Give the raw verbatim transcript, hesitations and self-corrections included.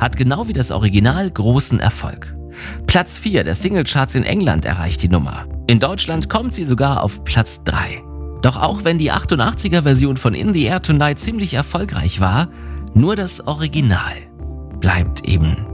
hat genau wie das Original großen Erfolg. Platz vier der Singlecharts in England erreicht die Nummer. In Deutschland kommt sie sogar auf Platz drei. Doch auch wenn die achtundachtziger-Version von In the Air Tonight ziemlich erfolgreich war, nur das Original bleibt eben